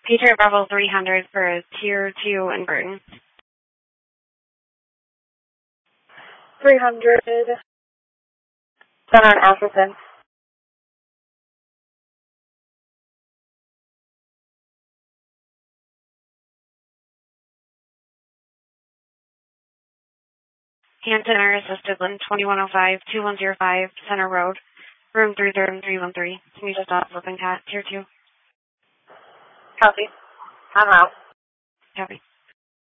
Patriot Bravo 300 for Tier 2 in Burton. 300. Center in Atherton. Hampton Air Assisted Lynn 2105, 2105 Center Road, room 313. Can you just stop flipping cat, Tier 2? Copy. I'm out. Copy.